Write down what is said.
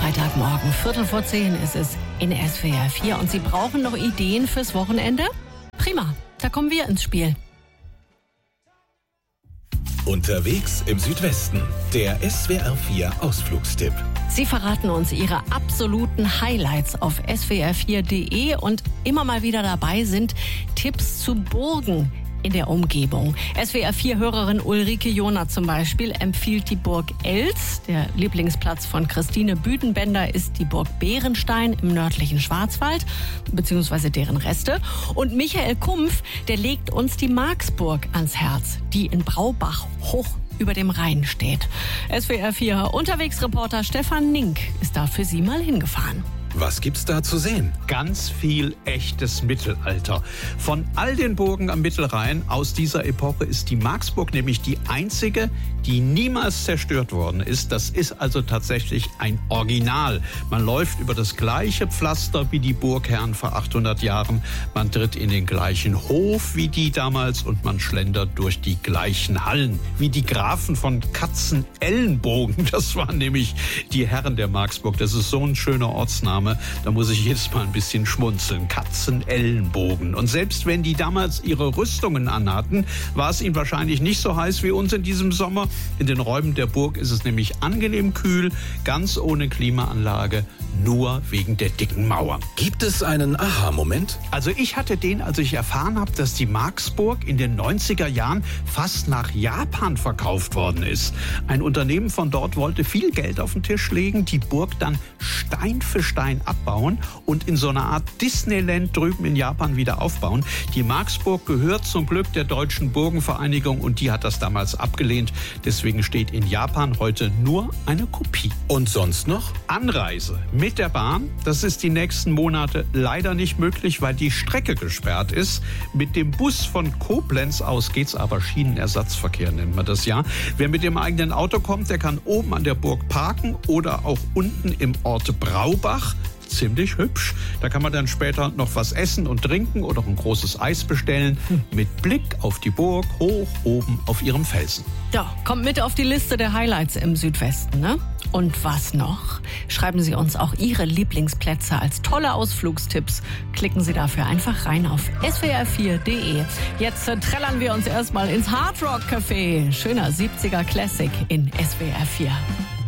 Freitagmorgen, 9:45 ist es in SWR 4. Und Sie brauchen noch Ideen fürs Wochenende? Prima, da kommen wir ins Spiel. Unterwegs im Südwesten, der SWR 4 Ausflugstipp. Sie verraten uns Ihre absoluten Highlights auf swr4.de und immer mal wieder dabei sind Tipps zu Burgen in der Umgebung. SWR4-Hörerin Ulrike Jona zum Beispiel empfiehlt die Burg Elz. Der Lieblingsplatz von Christine Büdenbender ist die Burg Bärenstein im nördlichen Schwarzwald, beziehungsweise deren Reste. Und Michael Kumpf, der legt uns die Marksburg ans Herz, die in Braubach hoch über dem Rhein steht. SWR4 Unterwegsreporter Stefan Nink ist da für Sie mal hingefahren. Was gibt's da zu sehen? Ganz viel echtes Mittelalter. Von all den Burgen am Mittelrhein aus dieser Epoche ist die Marksburg nämlich die einzige, die niemals zerstört worden ist. Das ist also tatsächlich ein Original. Man läuft über das gleiche Pflaster wie die Burgherren vor 800 Jahren. Man tritt in den gleichen Hof wie die damals und man schlendert durch die gleichen Hallen wie die Grafen von Katzenellenbogen. Das waren nämlich die Herren der Marksburg. Das ist so ein schöner Ortsname. Da muss ich jedes Mal ein bisschen schmunzeln. Katzenellenbogen. Und selbst wenn die damals ihre Rüstungen anhatten, war es ihnen wahrscheinlich nicht so heiß wie uns in diesem Sommer. In den Räumen der Burg ist es nämlich angenehm kühl, ganz ohne Klimaanlage, nur wegen der dicken Mauer. Gibt es einen Aha-Moment? Also ich hatte den, als ich erfahren habe, dass die Marksburg in den 90er Jahren fast nach Japan verkauft worden ist. Ein Unternehmen von dort wollte viel Geld auf den Tisch legen, die Burg dann Stein für Stein abbauen und in so einer Art Disneyland drüben in Japan wieder aufbauen. Die Marksburg gehört zum Glück der Deutschen Burgenvereinigung und die hat das damals abgelehnt. Deswegen steht in Japan heute nur eine Kopie. Und sonst noch? Anreise mit der Bahn, das ist die nächsten Monate leider nicht möglich, weil die Strecke gesperrt ist. Mit dem Bus von Koblenz aus geht's aber Schienenersatzverkehr, nennt man das ja. Wer mit dem eigenen Auto kommt, der kann oben an der Burg parken oder auch unten im Ort Braubach. Ziemlich hübsch. Da kann man dann später noch was essen und trinken oder ein großes Eis bestellen. Mit Blick auf die Burg hoch oben auf ihrem Felsen. Ja, kommt mit auf die Liste der Highlights im Südwesten, ne? Und was noch? Schreiben Sie uns auch Ihre Lieblingsplätze als tolle Ausflugstipps. Klicken Sie dafür einfach rein auf swr4.de. Jetzt trällern wir uns erstmal ins Hard Rock Café. Schöner 70er Classic in SWR 4.